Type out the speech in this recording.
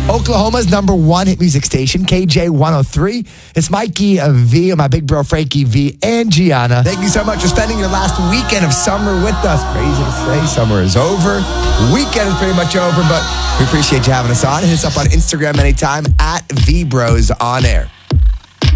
Oklahoma's number one hit music station, KJ 103. It's Mikey V and my big bro Frankie V and Gianna. Thank you so much for spending your last weekend of summer with us. Crazy to say, summer is over. Weekend is pretty much over, but we appreciate you having us on. Hit us up on Instagram anytime at VBrosOnAir.